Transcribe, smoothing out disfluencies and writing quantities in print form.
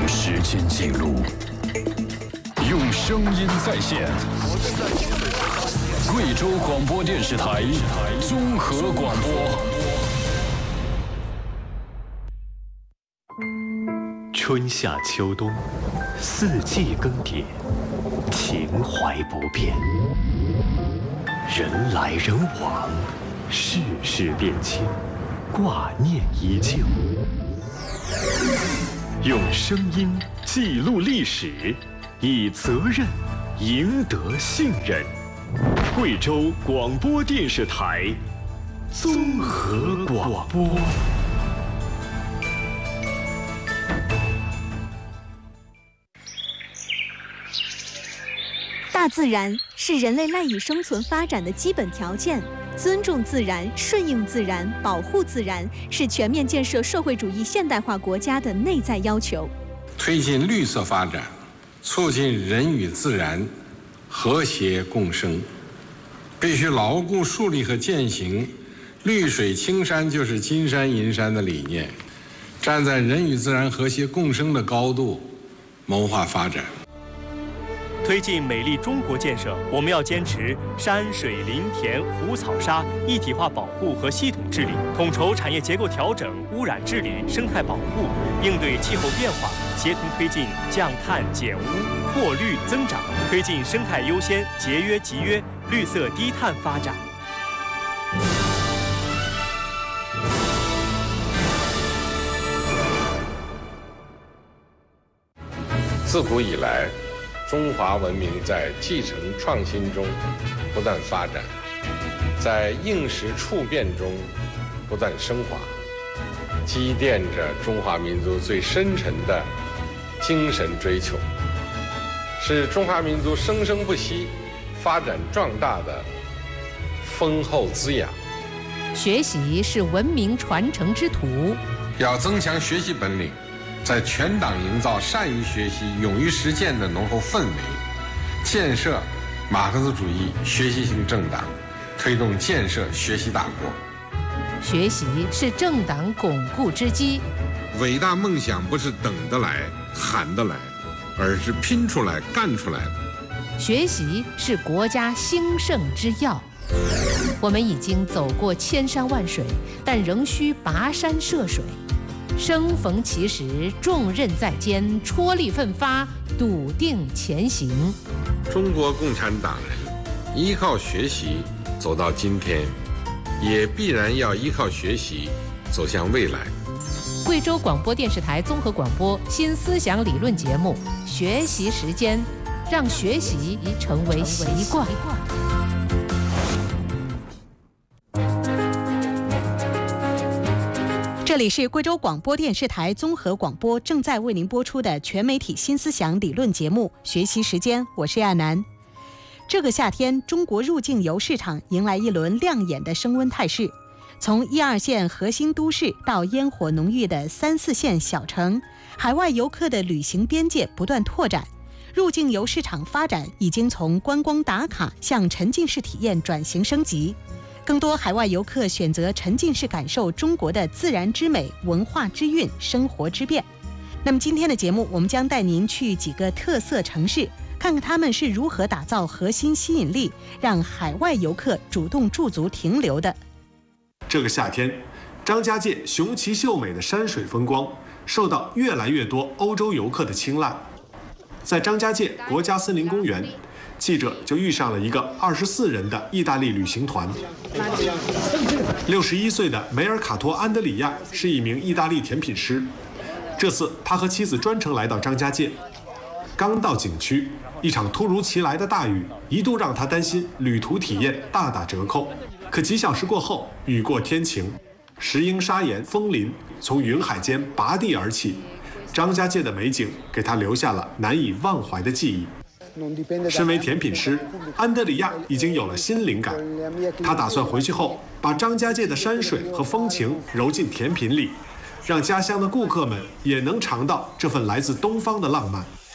时间记录，用声音再现。贵州广播电视台综合广播。 春夏秋冬，四季更迭，情怀不变。人来人往，世事变迁，挂念依旧。用声音记录历史，以责任赢得信任。贵州广播电视台综合广播。 大自然是人类赖以生存发展的基本条件，尊重自然、顺应自然、保护自然是全面建设社会主义现代化国家的内在要求。 推进绿色发展，促进人与自然和谐共生，必须牢固树立和践行绿水青山就是金山银山的理念，站在人与自然和谐共生的高度谋划发展。 推进美丽中国建设，我们要坚持山水林田湖草沙一体化保护和系统治理，统筹产业结构调整、污染治理、生态保护，应对气候变化，协同推进降碳减污、扩绿增长，推进生态优先、节约集约、绿色低碳发展。 自古以来，中华文明在继承创新中不断发展，在应时处变中不断升华，积淀着中华民族最深沉的精神追求，是中华民族生生不息、发展壮大的丰厚滋养。 学习是文明传承之途， 要增强学习本领，在全党营造善于学习、勇于实践的浓厚氛围，建设马克思主义学习型政党，推动建设学习大国。 学习是政党巩固之基。 伟大梦想不是等得来、喊得来，而是拼出来、干出来的。 学习是国家兴盛之要。我们已经走过千山万水，但仍需跋山涉水。生逢其时，重任在肩，踔厉奋发，笃定前行。 中国共产党人依靠学习走到今天，也必然要依靠学习走向未来。 贵州广播电视台综合广播新思想理论节目《学习时间》，让学习成为习惯。 这里是贵州广播电视台综合广播正在为您播出的全媒体新思想理论节目《学习时间》，我是亚楠。这个夏天，中国入境游市场迎来一轮亮眼的升温态势。从1、2线核心都市到烟火浓郁的3、4线小城，海外游客的旅行边界不断拓展。入境游市场发展已经从观光打卡向沉浸式体验转型升级。更多海外游客选择沉浸式感受中国的自然之美、文化之韵、生活之变。那么今天的节目，我们将带您去几个特色城市，看看他们是如何打造核心吸引力，让海外游客主动驻足停留的。 这个夏天，张家界雄奇秀美的山水风光受到越来越多欧洲游客的青睐。在张家界国家森林公园，记者就遇上了一个24人的意大利旅行团。61岁的梅尔卡托·安德里亚是一名意大利甜品师。这次他和妻子专程来到张家界，刚到景区，一场突如其来的大雨一度让他担心旅途体验大打折扣。可几小时过后，雨过天晴，石英砂岩枫林从云海间拔地而起，张家界的美景给他留下了难以忘怀的记忆。身为甜品师，安德里亚已经有了新灵感，他打算回去后把张家界的山水和风情揉进甜品里，让家乡的顾客们也能尝到这份来自东方的浪漫。